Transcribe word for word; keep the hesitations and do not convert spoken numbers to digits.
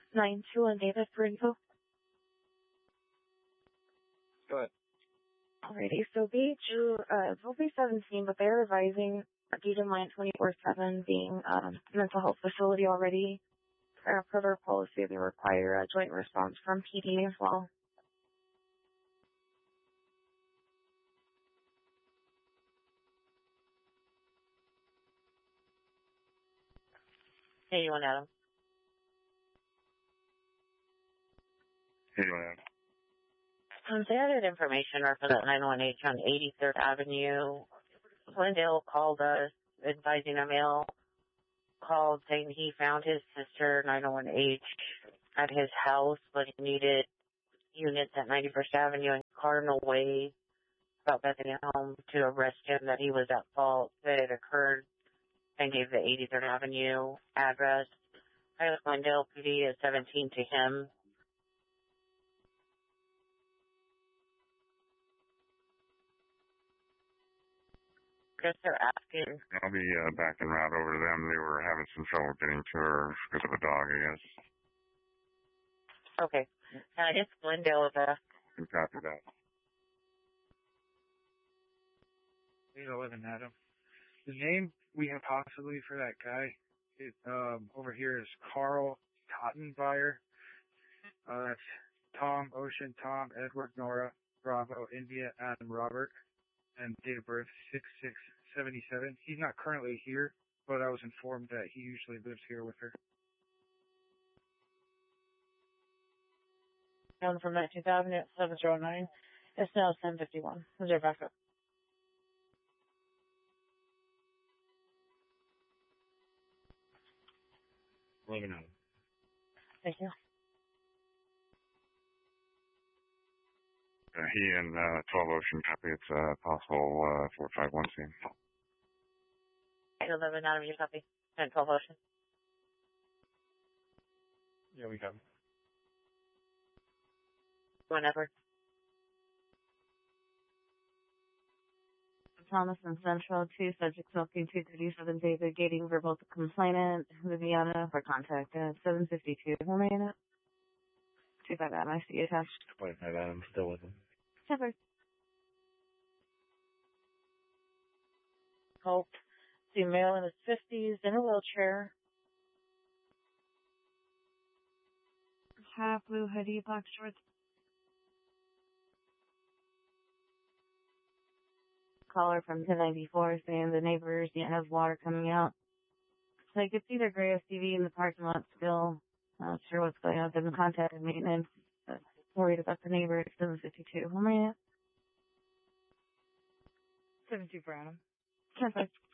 nine two and David for info. Go ahead. Alrighty, so B H, uh, it's only seventeen, but they're advising due to Mine twenty-four seven being um, a mental health facility already. Uh, per their policy, they require a joint response from P D as well. Hey, you want Adam? Hey, you want Adam? Um, they added information for the nine one H on eighty-third Avenue. Glendale called us, advising a male called saying he found his sister, nine oh one H, at his house, but he needed units at ninety-first Avenue and Cardinal Way, about Bethany Home, to arrest him, that he was at fault, that it occurred, and gave the eighty-third Avenue address. I was Glendale P D at seventeen to him. Guess they're asking. I'll be uh, back en route over to them. They were having some trouble getting to her because of a dog, I guess. Okay. Uh, it's Glendale. Uh, And copy that. eight eleven, Adam. The name we have possibly for that guy is, um, over here is Carl Tottenbuyer. Uh, that's Tom, Ocean, Tom, Edward, Nora, Bravo, India, Adam, Robert, and date of birth six six seventy-seven. He's not currently here, but I was informed that he usually lives here with her. Down from nineteenth Avenue at seven oh nine. It's now seven fifty-one. Is there backup? eleven Adam. Thank you. Uh, he and uh, twelve Ocean copy. It's uh, possible uh, four five one scene. eleven Adam, you copy? And twelve Ocean? Yeah, we copy. One Edward. Thomas and Central, two subjects milking two thirty-seven David Gating for both the complainant, Viviana, for contact at seven fifty-two. How many in it? two five Adam, I see attached. twenty-five Adam, still with him. Separate. Hope. See male in his fifties in a wheelchair. Half blue hoodie, black shorts. Caller from ten ninety-four saying the neighbors didn't have water coming out. So I could see their gray S U V in the parking lot still. Not sure what's going on. Didn't contact maintenance. But worried about the neighbor at seven fifty-two. How many? seven two for Adam. Perfect.